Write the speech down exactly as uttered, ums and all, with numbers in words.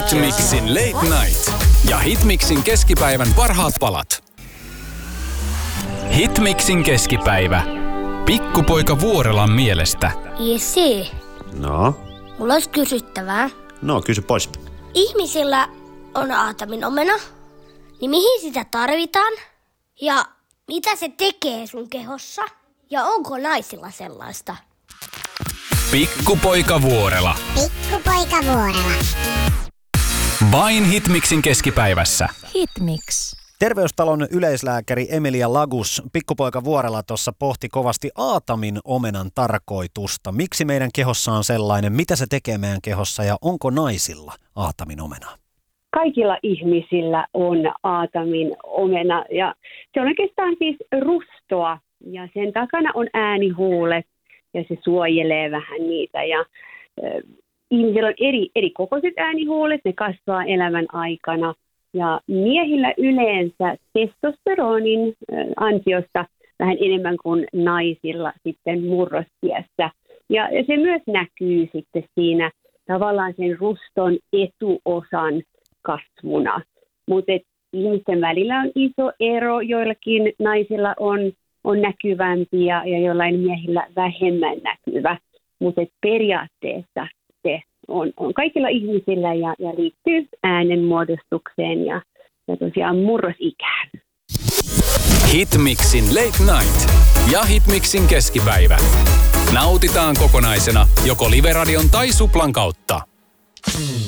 Hitmixin Late Night ja Hitmixin keskipäivän parhaat palat. Hitmixin keskipäivä. Pikkupoika Vuorelan mielestä. Jesse, No? mulla olisi kysyttävää. No, kysy pois. Ihmisillä on aatamin omena, niin mihin sitä tarvitaan? Ja mitä se tekee sun kehossa? Ja onko naisilla sellaista? Pikkupoika Vuorela. Pikkupoika Vuorela. Vain Hitmixin keskipäivässä. Hitmix. Terveystalon yleislääkäri Emilia Lagus, pikkupoika Vuorela tuossa pohti kovasti aatamin omenan tarkoitusta. Miksi meidän kehossa on sellainen, mitä se tekee meidän kehossa ja onko naisilla aatamin omena? Kaikilla ihmisillä on aatamin omena ja se on oikeastaan siis rustoa ja sen takana on äänihuulet ja se suojelee vähän niitä ja äh, ihmisillä on eri, eri kokoiset äänihuulet, ne kasvaa elämän aikana. Ja miehillä yleensä testosteronin ansiosta vähän enemmän kuin naisilla sitten murrosiässä. Ja se myös näkyy sitten siinä tavallaan sen ruston etuosan kasvuna. Mutta ihmisten välillä on iso ero, joillakin naisilla on, on näkyvämpi ja, ja jollain miehillä vähemmän näkyvä. Mutta periaatteessa se On, on kaikilla ihmisillä ja, ja liittyy äänenmuodostukseen ja, ja tosiaan murrosikään. Hitmixin Late Night ja Hitmixin keskipäivä. Nautitaan kokonaisena joko Live-radion tai Suplan kautta.